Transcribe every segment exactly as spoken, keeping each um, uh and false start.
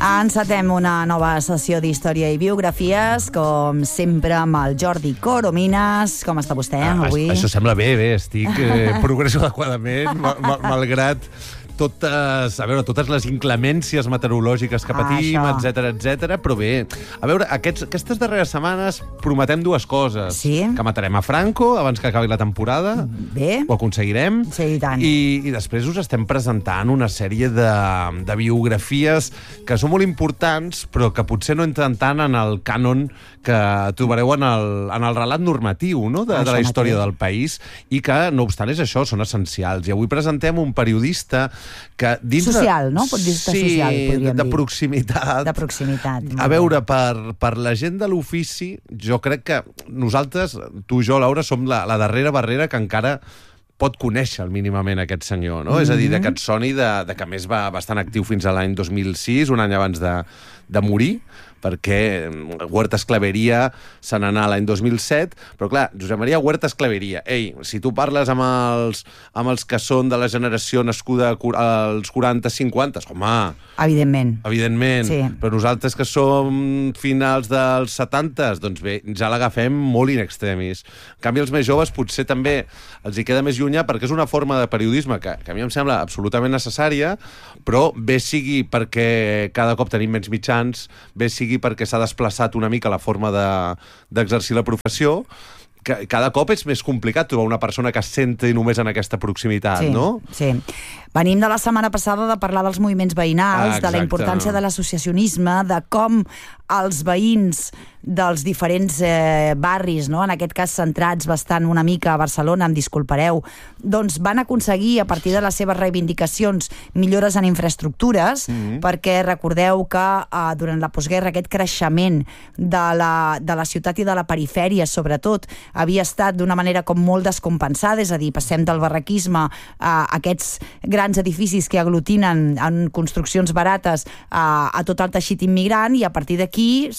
Encetem una nova sessió d'història i biografies, com sempre amb el Jordi Coromines. Com està vostè avui? Això sembla bé, bé. Estic eh, progresso adequadament, ma- ma- malgrat totes, a veure, totes les inclemències meteorològiques que patim, Ah, això. etcètera, etcètera, però bé, a veure, aquests, aquestes darreres setmanes prometem dues coses. Sí. Que matarem a Franco abans que acabi la temporada. Bé. Ho aconseguirem. Sí, i tant. I, i després us estem presentant una sèrie de, de biografies que són molt importants, però que potser no entren tant en el cànon que trobareu en el, en el relat normatiu, no?, de, de la Això història mateix. del país, i que, no obstant és això, són essencials. I avui presentem un periodista que dins Social, no? Periodista sí, social, podríem de dir. proximitat. De proximitat. A veure, per, per la gent de l'ofici, jo crec que nosaltres, tu i jo, Laura, som la, la darrera barrera que encara pot conèixer mínimament aquest senyor, no? Mm -hmm. És a dir, de que et soni de, de que a més va, va estar en actiu fins a l'any dos mil sis, un any abans de, de morir, perquè Huertas Clavería se n'anà l'any dos mil set, però clar, Josep Maria Huertas Clavería, ei, si tu parles amb els, amb els que són de la generació nascuda als quaranta cinquanta, home, Evidentment. evidentment, Sí. però nosaltres que som finals dels setanta, doncs bé, ja l'agafem molt in extremis. En canvi, els més joves potser també els hi queda més llunyà, perquè és una forma de periodisme que, que a mi em sembla absolutament necessària, però bé sigui perquè cada cop tenim menys mitjans, bé sigui perquè s'ha desplaçat una mica la forma de, d'exercir la professió, que cada cop és més complicat trobar una persona que es centri només en aquesta proximitat, Sí, no? sí. Venim de la setmana passada de parlar dels moviments veïnals, Ah, de la exacte. importància de l'associacionisme, de com els veïns dels diferents eh, barris, no? En aquest cas centrats bastant una mica a Barcelona, em disculpareu, doncs van aconseguir, a partir de les seves reivindicacions, millores en infraestructures, mm-hmm. perquè recordeu que eh, durant la postguerra aquest creixement de la, de la ciutat i de la perifèria, sobretot, havia estat d'una manera com molt descompensada, és a dir, passem del barraquisme a aquests grans edificis que aglutinen en construccions barates a, a tot el teixit immigrant, i a partir d'aquí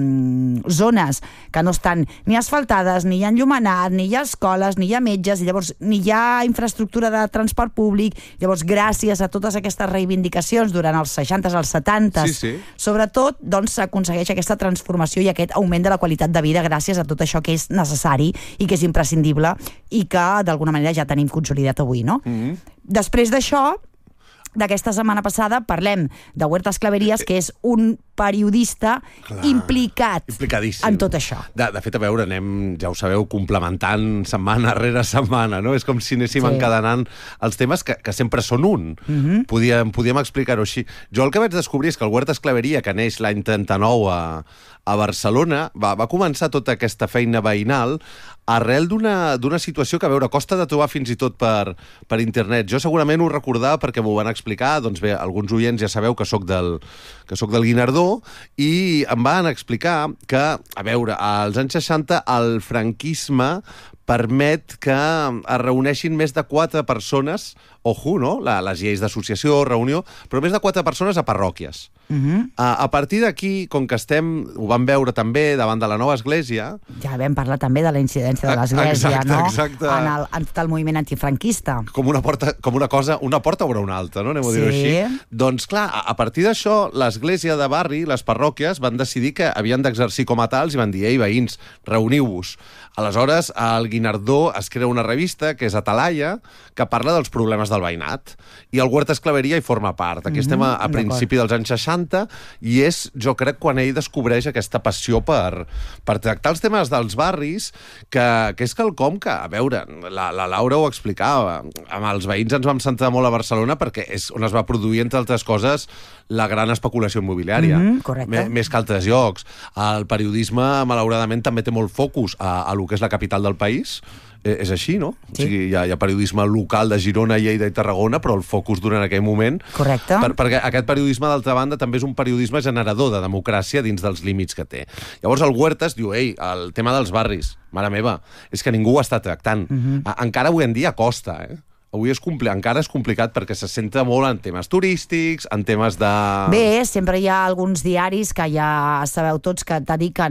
són zones que no estan ni asfaltades, ni hi ha enllumenat, ni hi ha escoles, ni hi ha metges, i llavors ni hi ha infraestructura de transport públic. Llavors, gràcies a totes aquestes reivindicacions durant els seixanta, els setanta, Sí, sí. sobretot, doncs s'aconsegueix aquesta transformació i aquest augment de la qualitat de vida gràcies a tot això que és necessari i que és imprescindible i que d'alguna manera ja tenim consolidat avui, no? Mm-hmm. Després d'això, d'aquesta setmana passada, parlem de Huertas Claverías, que és un periodista Clar, implicat implicadíssim en tot això. De, de fet, a veure, anem, ja ho sabeu, complementant setmana rere setmana, no? És com si anéssim Sí. encadenant els temes que, que sempre són un. Mm-hmm. Podíem, podíem explicar-ho així. Jo el que vaig descobrir és que el Huertas Clavería, que neix l'any trenta-nou a, a Barcelona, va, va començar tota aquesta feina veïnal arrel d'una d'una situació que, a veure, costa de trobar fins i tot per, per internet. Jo segurament ho recordava perquè m'ho van explicar, doncs bé, alguns oients ja sabeu que sóc del, que sóc del Guinardó, i em van explicar que, a veure, als anys seixanta el franquisme permet que es reuneixin més de quatre persones, ojo, no?, La, les lleis d'associació, reunió, però més de quatre persones a parròquies. Mm-hmm. A, a partir d'aquí, com que estem, ho vam veure també davant de la nova església, Ja vam parlar també de la incidència de l'Església, Exacte, no? exacte. En, el, en tot el moviment antifranquista. com una porta, com una cosa, una porta obre una altra, no? Anem a dir-ho Sí. així. Doncs clar, a, a partir d'això, l'església de barri, les parròquies, van decidir que havien d'exercir com a tals i van dir, ei, veïns, reuniu-vos. Aleshores, al Guinardó es crea una revista, que és Atalaia, que parla dels problemes del veïnat. I el Huertas Clavería hi forma part. Aquí mm-hmm, estem a, a principi dels anys seixanta, i és, jo crec, quan ell descobreix aquesta passió per, per tractar els temes dels barris, que, que és quelcom que, a veure, la, la Laura ho explicava, amb els veïns ens vam centrar molt a Barcelona perquè és on es va produir, entre altres coses, la gran especulació immobiliària. Mhm, correcte. M- més que altres llocs. El periodisme, malauradament, també té molt focus a, a lo que és la capital del país. Eh, és així, no? Sí. O sigui, hi ha, hi ha periodisme local de Girona, Lleida i Tarragona, però el focus durant aquell moment... Correcte. Per, perquè aquest periodisme, d'altra banda, també és un periodisme generador de democràcia dins dels límits que té. Llavors el Huertas diu, ei, el tema dels barris, mare meva, és que ningú ho està tractant. Mhm. A, encara avui en dia costa, eh? Avui és compli- encara és complicat perquè se centra molt en temes turístics, en temes de... Bé, sempre hi ha alguns diaris que ja sabeu tots que dediquen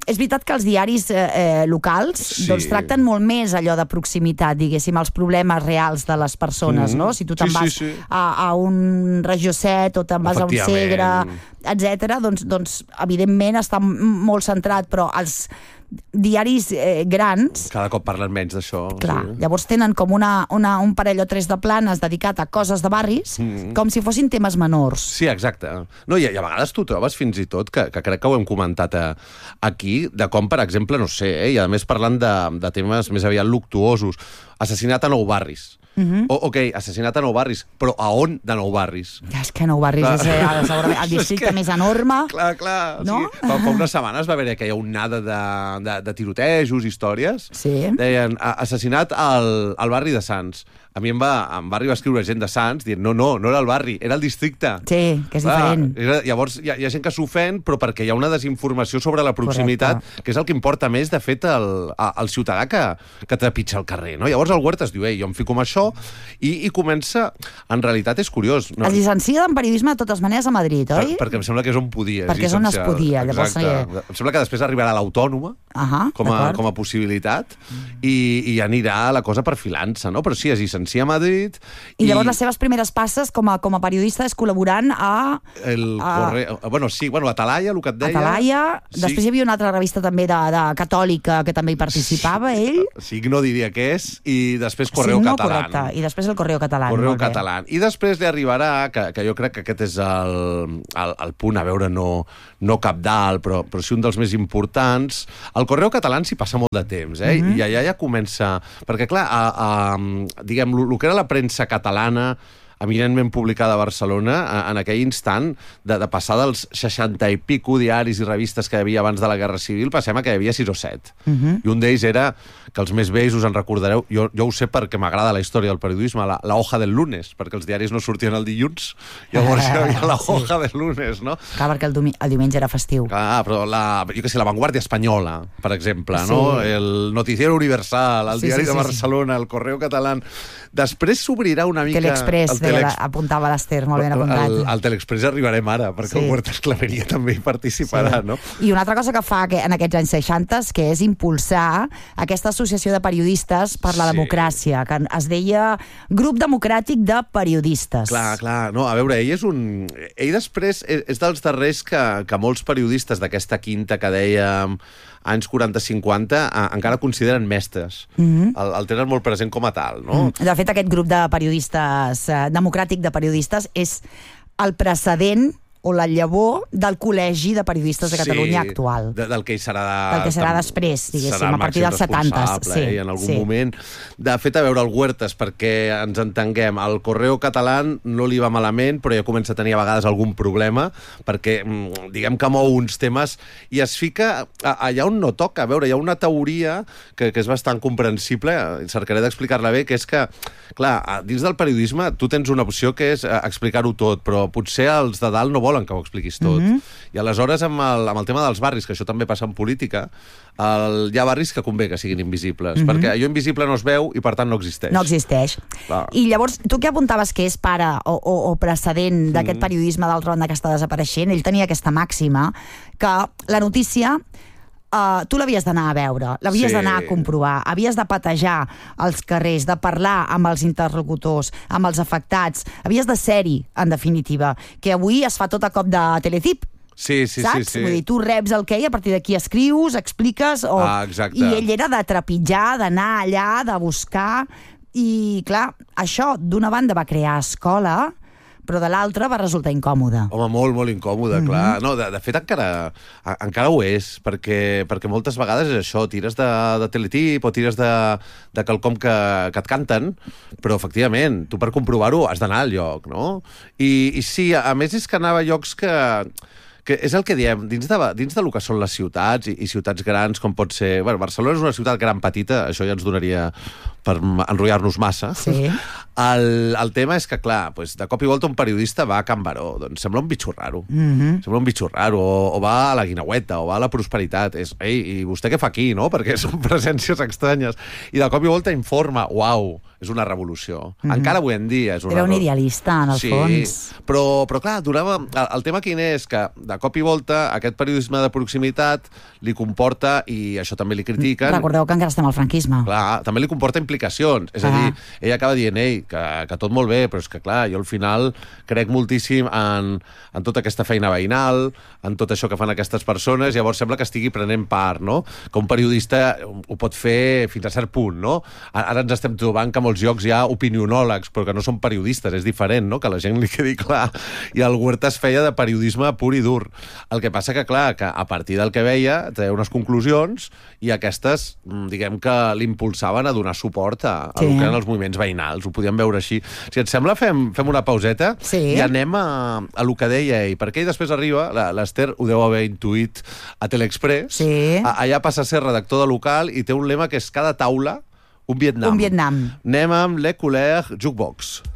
és veritat que els diaris eh, eh, locals sí. doncs, tracten molt més allò de proximitat, diguéssim, els problemes reals de les persones, mm. no? Si tu te'n sí, vas sí, sí. A, a un Regió set o te'n vas a un Segre, etcètera, doncs, doncs evidentment està molt centrat, però els diaris eh, grans... Cada cop parlen menys d'això. Clar, sí. Llavors tenen com una, una, un parell o tres de planes dedicat a coses de barris, mm. com si fossin temes menors. Sí, exacte. No, i, i a vegades tu trobes fins i tot, que, que crec que ho hem comentat a, aquí, de com, per exemple, no sé, eh, i a més parlant de, de temes més aviat luctuosos, assassinat a Nou Barris. Uh-huh. O, ok, assassinat a Nou Barris, però a on de Nou Barris? Ja, és que Nou Barris clar. és eh, segurament el districte que... més enorme. Clar, clar. No? O sigui, fa, fa unes setmanes va haver aquella onada de, de, de tirotejos, històries. Sí. Deien, assassinat al, al barri de Sants. A mi em va, em va arribar a escriure gent de Sants dient, no, no, no era el barri, era el districte. Sí, que és clar, diferent. Era, llavors hi ha, hi ha gent que s'ofèn, però perquè hi ha una desinformació sobre la proximitat, correcte. Que és el que importa més, de fet, el, el ciutadà que, que trepitja el carrer. No? Llavors el Huerta es diu, ei, jo em fico amb això, i, i comença... En realitat és curiós. No? Es llicencia en periodisme de totes maneres a Madrid, oi? Per, perquè em sembla que és on podia. Perquè és on es podia. Llavors, exacte. Em sembla que després arribarà l'Autònoma, uh-huh, com, a, com a possibilitat, i, i anirà la cosa perfilant-se, no? Però sí, es llicencia a Madrid. I, I llavors les seves primeres passes com a, com a periodista és col·laborant a... El a... correu... Bueno, sí, bueno, Atalaia, el que et deia. Atalaia. Sí. Després hi havia una altra revista també de, de catòlica que també hi participava, sí. ell. Signo diria que és, i després Correu Signo, Català. Correcte. I després el Correu Català. Correu Català. I després li arribarà, que, que jo crec que aquest és el, el, el punt, a veure, no, no cabdal, però, però sí un dels més importants. El Correu Català s'hi passa molt de temps, eh? Mm-hmm. I allà ja comença... Perquè, clar, a, a, diguem, el que era la premsa catalana eminentment publicada a Barcelona, en aquell instant, de, de passar dels seixanta i pico diaris i revistes que hi havia abans de la Guerra Civil, passem a que hi havia sis o set. Uh-huh. I un d'ells era, que els més vells us en recordareu, jo, jo ho sé perquè m'agrada la història del periodisme, la, la hoja del lunes, perquè els diaris no sortien el dilluns, llavors hi havia la hoja sí. del lunes, no? Clar, perquè el, el diumenge era festiu. Clar, però la, jo què sé, la Vanguardia Espanyola, per exemple, sí. no? El Noticiero Universal, el sí, diari sí, sí, de Barcelona, sí. el Correu Català. Després s'obrirà una mica... Teleexpress, el Telex... apuntava l'Ester, molt ben apuntat. Al, al Teleexpress arribarem ara, perquè sí. el Huerta Esclaveria també hi participarà, sí. no? I una altra cosa que fa que en aquests anys seixanta que és impulsar aquesta associació de periodistes per la sí. democràcia, que es deia Grup Democràtic de Periodistes. Clar, clar. No, a veure, ell és un... Ell després és dels darrers que, que molts periodistes d'aquesta quinta que dèiem anys quaranta cinquanta, encara consideren mestres. Mm-hmm. el, el tenen molt present com a tal, no? Mm. De fet, aquest grup de periodistes, eh, democràtic de periodistes, és el precedent o la llavor del Col·legi de Periodistes de Catalunya sí, actual. De, del que hi serà... De, del que serà després, diguéssim, a partir dels setanta. Sí, eh, en algun sí. moment. De fet, a veure, el Huertas, perquè ens entenguem, el Correu Català no li va malament, però ja comença a tenir a vegades algun problema, perquè, diguem que mou uns temes i es fica allà on no toca. A veure, hi ha una teoria que, que és bastant comprensible, cercaré d'explicar-la bé, que és que, clar, dins del periodisme tu tens una opció que és explicar-ho tot, però potser els de dalt no volen que ho expliquis tot. Mm-hmm. I aleshores, amb el, amb el tema dels barris, que això també passa en política, el, hi ha barris que convé que siguin invisibles, mm-hmm. perquè allò invisible no es veu i, per tant, no existeix. No existeix. Clar. I llavors, tu què apuntaves que és pare o, o, o precedent d'aquest mm. periodisme d'altra banda que està desapareixent? Ell tenia aquesta màxima que la notícia... Uh, tu l'havies d'anar a veure, l'havies sí. d'anar a comprovar, havies de patejar els carrers, de parlar amb els interlocutors, amb els afectats, havies de ser-hi, en definitiva, que avui es fa tot a cop de teletip. Sí, sí, saps? sí, sí. Vull dir, tu reps el que hi, a partir d'aquí escrius, expliques, o... ah, exacte. I ell era de trepitjar, d'anar allà, de buscar, i clar, això d'una banda va crear escola, però de l'altra va resultar incòmode. Home, molt, molt incòmode, mm-hmm. clar. No, de, de fet, encara, encara ho és, perquè, perquè moltes vegades és això, tires de, de teletip o tires de, de quelcom que, que et canten, però, efectivament, tu per comprovar-ho has d'anar al lloc, no? I, i sí, a més és que anava a llocs que... que és el que diem, dins de, dins del que són les ciutats i, i ciutats grans, com pot ser... Bueno, Barcelona és una ciutat gran petita, això ja ens donaria per enrotllar-nos massa. Sí. El, el tema és que, clar, pues, de cop i volta un periodista va a Can Baró. Doncs sembla un bitxo raro. Mm -hmm. Sembla un bitxo raro. O, o va a la Guineueta, o va a la Prosperitat. És, ei, i vostè què fa aquí, no? Perquè són presències estranyes. I de cop i volta informa. Uau, és una revolució. Mm -hmm. Encara avui en dia és una... Era un idealista, en el sí, fons. Però, però clar, donava... El, el tema quin és? Que de cop i volta aquest periodisme de proximitat li comporta, i això també li critiquen... Recordeu que encara estem al franquisme. Clar, també li comporta implicacions. És ah. a dir, ell acaba dient, ei, que, que tot molt bé, però és que, clar, jo al final crec moltíssim en, en tota aquesta feina veïnal, en tot això que fan aquestes persones, llavors sembla que estigui prenent part, no? Que un periodista ho pot fer fins a cert punt, no? Ara ens estem trobant que a molts llocs hi ha opinionòlegs, però que no són periodistes, és diferent, no? Que la gent li quedi clar. I el Huertas feia de periodisme pur i dur. El que passa que, clar, que a partir del que veia, treia unes conclusions i aquestes, diguem que l'impulsaven a donar suport a, a sí. el que eren els moviments veïnals. Ho podíem veure així. Si et sembla, fem, fem una pauseta sí. i anem a, a lo que deia ell, perquè ell després arriba, l'Ester ho deu haver intuït a Teleexpress, sí. a, allà passa a ser redactor de local i té un lema que és cada taula un Vietnam. Un Vietnam. Anem amb Le Couleur Jukebox.